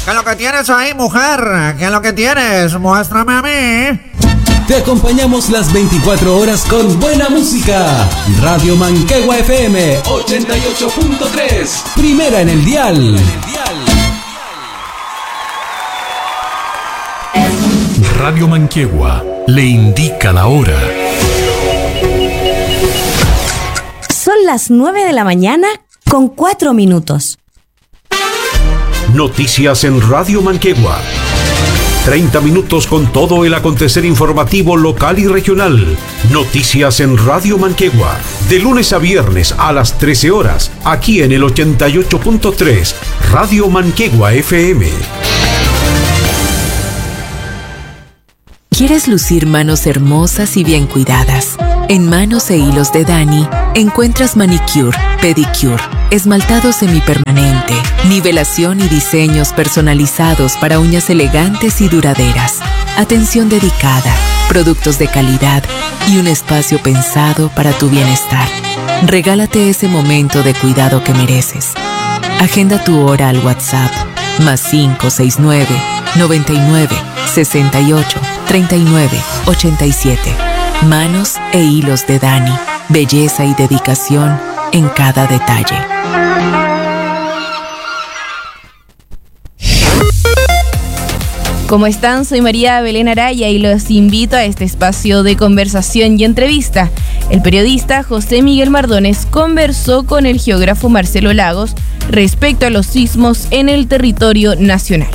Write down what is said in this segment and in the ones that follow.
¿Qué es lo que tienes ahí, mujer? ¿Qué es lo que tienes? Muéstrame a mí. Te acompañamos las 24 horas con buena música. Radio Manquehue FM 88.3. Primera en el dial. Radio Manquehue le indica la hora. Son las 9 de la mañana con 4 minutos. Noticias en Radio Manquehue. 30 minutos con todo el acontecer informativo local y regional. Noticias en Radio Manquehue. De lunes a viernes a las 13 horas. Aquí en el 88.3. Radio Manquehue FM. ¿Quieres lucir manos hermosas y bien cuidadas? En Manos e Hilos de Dani encuentras manicure, pedicure, esmaltado semipermanente, nivelación y diseños personalizados para uñas elegantes y duraderas, atención dedicada, productos de calidad y un espacio pensado para tu bienestar. Regálate ese momento de cuidado que mereces. Agenda tu hora al WhatsApp +569 99 68 39 87. Manos e Hilos de Dani. Belleza y dedicación en cada detalle. ¿Cómo están? Soy María Belén Araya y los invito a este espacio de conversación y entrevista. El periodista José Miguel Mardones conversó con el geógrafo Marcelo Lagos respecto a los sismos en el territorio nacional.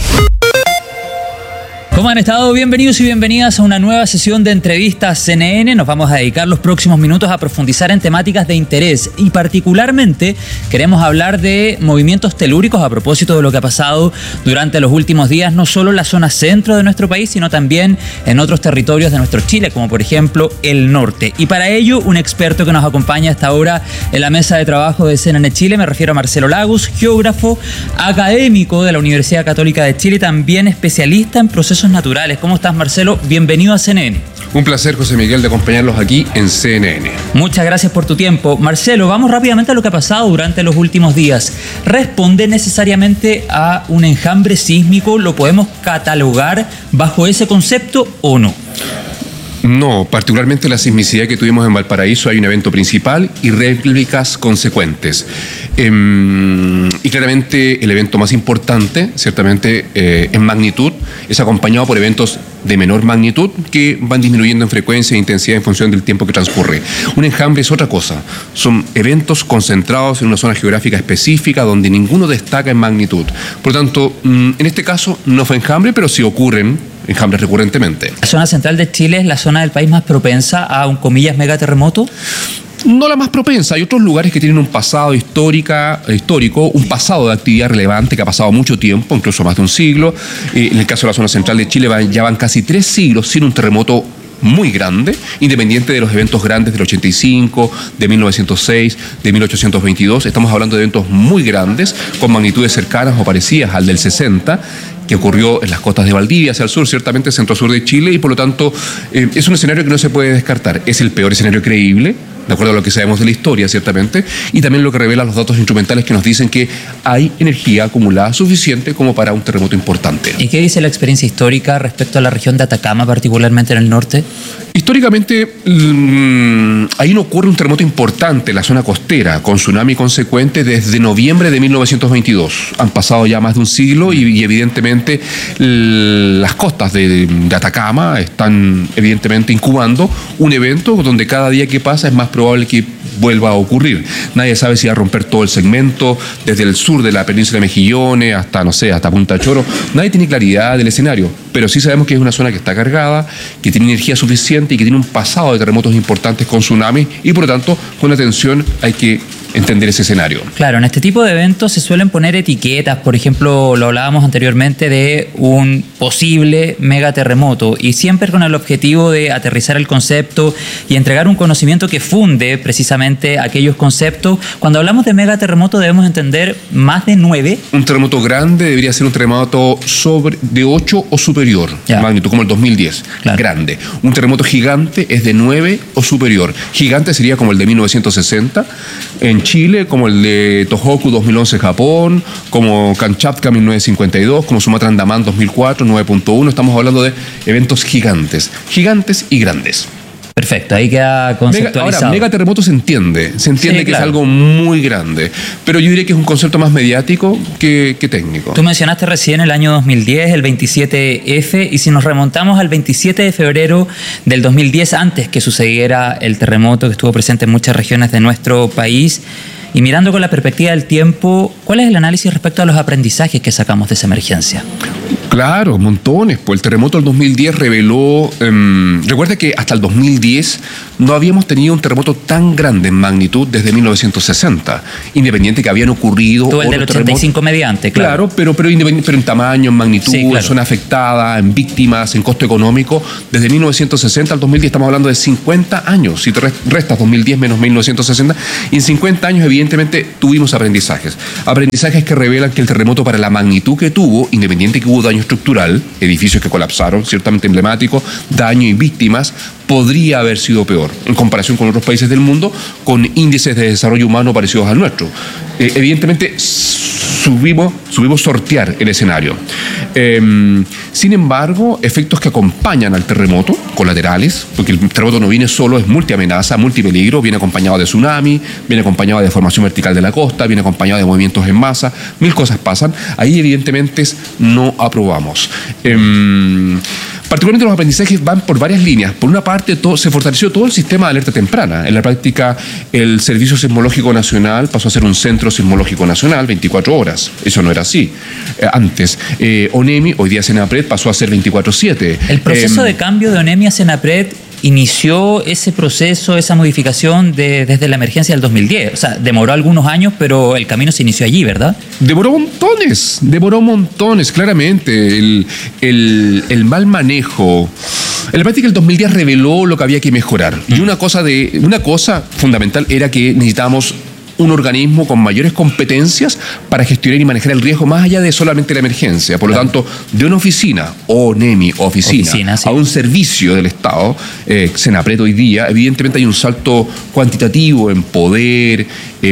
¿Cómo han estado? Bienvenidos y bienvenidas a una nueva sesión de entrevistas CNN. Nos vamos a dedicar los próximos minutos a profundizar en temáticas de interés y particularmente queremos hablar de movimientos telúricos a propósito de lo que ha pasado durante los últimos días, no solo en la zona centro de nuestro país, sino también en otros territorios de nuestro Chile, como por ejemplo el norte. Y para ello, un experto que nos acompaña hasta ahora en la mesa de trabajo de CNN Chile, me refiero a Marcelo Lagos, geógrafo, académico de la Universidad Católica de Chile y también especialista en procesos naturales. ¿Cómo estás, Marcelo? Bienvenido a CNN. Un placer, José Miguel, de acompañarlos aquí en CNN. Muchas gracias por tu tiempo. Marcelo, vamos rápidamente a lo que ha pasado durante los últimos días. ¿Responde necesariamente a un enjambre sísmico? ¿Lo podemos catalogar bajo ese concepto o no? No, particularmente la sismicidad que tuvimos en Valparaíso, hay un evento principal y réplicas consecuentes. Y claramente el evento más importante, ciertamente en magnitud, es acompañado por eventos de menor magnitud que van disminuyendo en frecuencia e intensidad en función del tiempo que transcurre. Un enjambre es otra cosa, son eventos concentrados en una zona geográfica específica donde ninguno destaca en magnitud. Por lo tanto, en este caso no fue enjambre, pero sí ocurren enjambres recurrentemente. ¿La zona central de Chile es la zona del país más propensa a un, comillas, megaterremoto? No la más propensa, hay otros lugares que tienen un pasado histórico, un pasado de actividad relevante que ha pasado mucho tiempo, incluso más de un siglo. En el caso de la zona central de Chile ya van casi 3 siglos sin un terremoto muy grande, independiente de los eventos grandes del 85, de 1906, de 1822. Estamos hablando de eventos muy grandes, con magnitudes cercanas o parecidas al del 60, que ocurrió en las costas de Valdivia, hacia el sur, ciertamente centro-sur de Chile, y por lo tanto es un escenario que no se puede descartar. Es el peor escenario creíble, de acuerdo a lo que sabemos de la historia, ciertamente, y también lo que revelan los datos instrumentales que nos dicen que hay energía acumulada suficiente como para un terremoto importante. ¿Y qué dice la experiencia histórica respecto a la región de Atacama, particularmente en el norte? Históricamente, ahí no ocurre un terremoto importante en la zona costera, con tsunami consecuente desde noviembre de 1922. Han pasado ya más de un siglo y evidentemente las costas de Atacama están evidentemente incubando un evento donde cada día que pasa es más probable que vuelva a ocurrir. Nadie sabe si va a romper todo el segmento, desde el sur de la península de Mejillones hasta, no sé, hasta Punta Choro. Nadie tiene claridad del escenario, pero sí sabemos que es una zona que está cargada, que tiene energía suficiente y que tiene un pasado de terremotos importantes con tsunami y por lo tanto, con atención hay que entender ese escenario. Claro, en este tipo de eventos se suelen poner etiquetas, por ejemplo, lo hablábamos anteriormente de un posible megaterremoto y siempre con el objetivo de aterrizar el concepto y entregar un conocimiento que funde precisamente aquellos conceptos. Cuando hablamos de megaterremoto debemos entender más de 9. Un terremoto grande debería ser un terremoto de 8 o superior, magnitud como el 2010, claro. Grande. Un terremoto gigante es de 9 o superior. Gigante sería como el de 1960 en Chile, como el de Tohoku 2011 Japón, como Kamchatka 1952, como Sumatra Andaman 2004, 9.1. Estamos hablando de eventos gigantes y grandes. Perfecto, ahí queda conceptualizado. Ahora, megaterremoto se entiende Sí, que claro. es algo muy grande, pero yo diría que es un concepto más mediático que técnico. Tú mencionaste recién el año 2010, el 27F, y si nos remontamos al 27 de febrero del 2010, antes que sucediera el terremoto que estuvo presente en muchas regiones de nuestro país, y mirando con la perspectiva del tiempo, ¿cuál es el análisis respecto a los aprendizajes que sacamos de esa emergencia? Claro, montones. Pues el terremoto del 2010 reveló... recuerda que hasta el 2010 no habíamos tenido un terremoto tan grande en magnitud desde 1960, independiente que habían ocurrido Tú el del 85 mediante, claro. Claro, pero en tamaño, en magnitud, Sí, claro. en zona afectada, en víctimas, en costo económico. Desde 1960 al 2010 estamos hablando de 50 años. Si te restas 2010 menos 1960, y en 50 años evidentemente tuvimos aprendizajes. Aprendizajes que revelan que el terremoto, para la magnitud que tuvo, independiente que hubo daño estructural, edificios que colapsaron, ciertamente emblemáticos, daño y víctimas, podría haber sido peor en comparación con otros países del mundo con índices de desarrollo humano parecidos al nuestro. Evidentemente subimos sortear el escenario. Sin embargo, efectos que acompañan al terremoto, colaterales, porque el terremoto no viene solo, es multiamenaza, multipeligro, viene acompañado de tsunami, viene acompañado de deformación vertical de la costa, viene acompañado de movimientos en masa, mil cosas pasan. Ahí evidentemente no aprobamos. Particularmente los aprendizajes van por varias líneas. Por una parte, se fortaleció todo el sistema de alerta temprana. En la práctica, el Servicio Sismológico Nacional pasó a ser un centro sismológico nacional 24 horas. Eso no era así antes. ONEMI, hoy día Senapred, pasó a ser 24/7. El proceso de cambio de ONEMI a Senapred inició ese proceso, esa modificación desde la emergencia del 2010. O sea, demoró algunos años, pero el camino se inició allí, ¿verdad? Demoró montones, claramente. El mal manejo. En la práctica, el 2010 reveló lo que había que mejorar. Y una cosa fundamental era que necesitábamos un organismo con mayores competencias para gestionar y manejar el riesgo más allá de solamente la emergencia. Por lo tanto, de una oficina, ONEMI, oficina sí, a un servicio del Estado, Senapred hoy día, evidentemente hay un salto cuantitativo en poder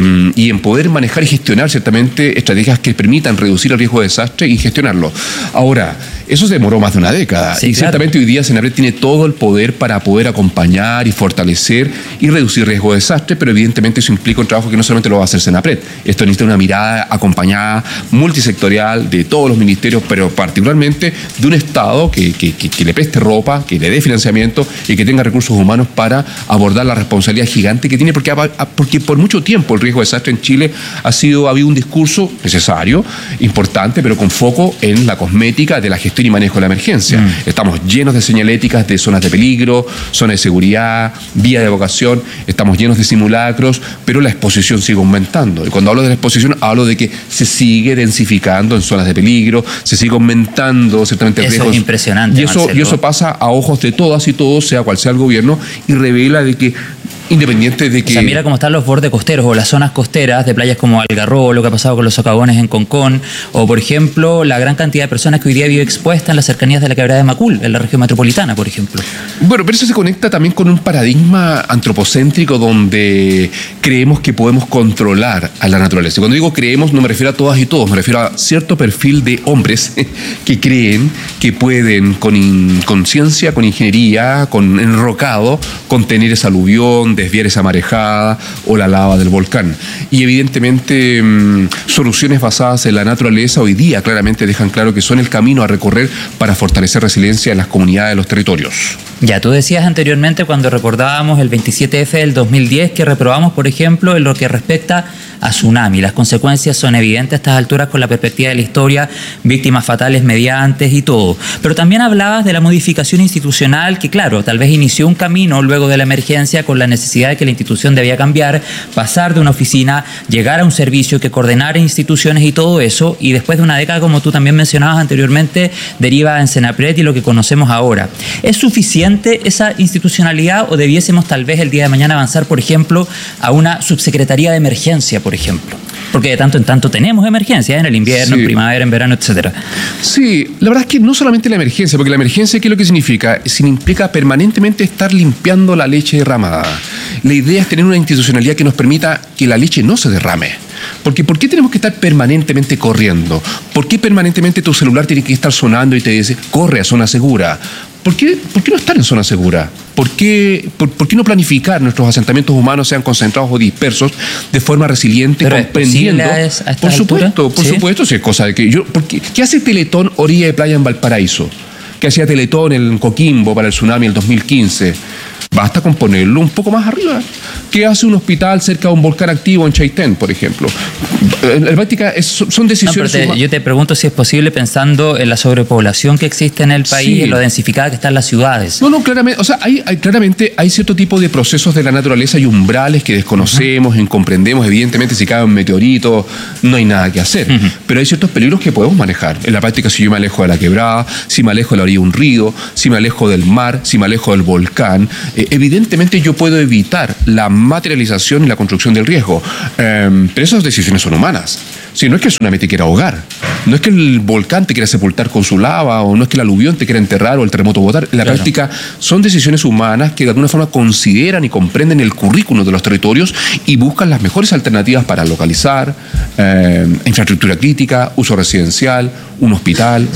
y en poder manejar y gestionar ciertamente estrategias que permitan reducir el riesgo de desastre y gestionarlo. Ahora, eso se demoró más de una década. Sí, y ciertamente hoy día Senapred tiene todo el poder para poder acompañar y fortalecer y reducir riesgo de desastre, pero evidentemente eso implica un trabajo que no solamente lo va a hacer Senapred. Esto necesita una mirada acompañada, multisectorial, de todos los ministerios, pero particularmente de un Estado que le preste ropa, que le dé financiamiento y que tenga recursos humanos para abordar la responsabilidad gigante que tiene, porque por mucho tiempo el riesgo de desastre en Chile ha habido un discurso necesario, importante, pero con foco en la cosmética de la gestión y manejo de la emergencia. Estamos llenos de señaléticas de zonas de peligro, zonas de seguridad, vía de evacuación, estamos llenos de simulacros, pero la exposición sigue aumentando. Y cuando hablo de la exposición, hablo de que se sigue densificando en zonas de peligro, se sigue aumentando ciertamente el riesgo. Eso es impresionante, y eso pasa a ojos de todas y todos, sea cual sea el gobierno, y revela de que independiente de que... O sea, mira cómo están los bordes costeros o las zonas costeras de playas como Algarrobo, lo que ha pasado con los socavones en Concón, o por ejemplo, la gran cantidad de personas que hoy día vive expuesta en las cercanías de la quebrada de Macul, en la región metropolitana, por ejemplo. Bueno, pero eso se conecta también con un paradigma antropocéntrico donde creemos que podemos controlar a la naturaleza. Cuando digo creemos, no me refiero a todas y todos, me refiero a cierto perfil de hombres que creen que pueden, con conciencia, con ingeniería, con enrocado, contener esa aluvión, desviar esa marejada o la lava del volcán. Y evidentemente soluciones basadas en la naturaleza hoy día claramente dejan claro que son el camino a recorrer para fortalecer resiliencia en las comunidades de los territorios. Ya, tú decías anteriormente cuando recordábamos el 27F del 2010 que reprobamos, por ejemplo, en lo que respecta a tsunami. Las consecuencias son evidentes a estas alturas con la perspectiva de la historia, víctimas fatales mediantes y todo. Pero también hablabas de la modificación institucional que, claro, tal vez inició un camino luego de la emergencia con la necesidad de que la institución debía cambiar, pasar de una oficina, llegar a un servicio que coordinara instituciones y todo eso, y después de una década, como tú también mencionabas anteriormente, deriva en Senapred y lo que conocemos ahora. ¿Es suficiente esa institucionalidad o debiésemos tal vez el día de mañana avanzar, por ejemplo, a una subsecretaría de emergencia, por ejemplo? Porque de tanto en tanto tenemos emergencias en el invierno, en primavera, en verano, etcétera. Sí, la verdad es que no solamente la emergencia, porque la emergencia, ¿qué es lo que significa? Implica permanentemente estar limpiando la leche derramada. La idea es tener una institucionalidad que nos permita que la leche no se derrame. Porque ¿por qué tenemos que estar permanentemente corriendo? ¿Por qué permanentemente tu celular tiene que estar sonando y te dice, corre a zona segura? ¿Por qué no estar en zona segura? ¿Por qué no planificar nuestros asentamientos humanos sean concentrados o dispersos de forma resiliente, pero comprendiendo? Por supuesto, si es cosa de que yo. ¿Qué hace Teletón orilla de playa en Valparaíso? ¿Qué hacía Teletón en Coquimbo para el tsunami del 2015? Basta con ponerlo un poco más arriba. ¿Qué hace un hospital cerca de un volcán activo en Chaitén, por ejemplo? En la práctica son decisiones... yo te pregunto si es posible pensando en la sobrepoblación que existe en el país, en lo densificada que están las ciudades. No, claramente. O sea, claramente hay cierto tipo de procesos de la naturaleza y umbrales que desconocemos, incomprendemos. Evidentemente, si cae un meteorito, no hay nada que hacer. Pero hay ciertos peligros que podemos manejar. En la práctica, si yo me alejo de la quebrada, si me alejo de la orilla de un río, si me alejo del mar, si me alejo del volcán... evidentemente yo puedo evitar la materialización y la construcción del riesgo, pero esas decisiones son humanas. Si no es que el tsunami te quiera ahogar, no es que el volcán te quiera sepultar con su lava, o no es que el aluvión te quiera enterrar o el terremoto botar. En la práctica son decisiones humanas que de alguna forma consideran y comprenden el currículum de los territorios y buscan las mejores alternativas para localizar infraestructura crítica, uso residencial, un hospital,